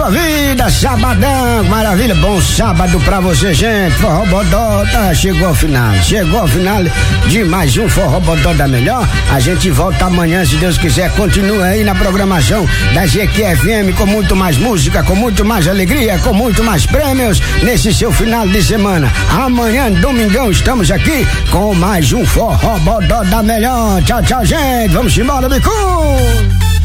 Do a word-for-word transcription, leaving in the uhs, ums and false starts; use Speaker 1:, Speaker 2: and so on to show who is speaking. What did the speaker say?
Speaker 1: sua vida, sabadão, maravilha, bom sábado pra você, gente. Forró Bodó tá, chegou ao final, chegou ao final de mais um Forró Bodó da Melhor. A gente volta amanhã, se Deus quiser. Continua aí na programação da G Q F M com muito mais música, com muito mais alegria, com muito mais prêmios nesse seu final de semana. Amanhã, domingão, estamos aqui com mais um Forró Bodó da Melhor. Tchau, tchau, gente. Vamos embora, Bicu!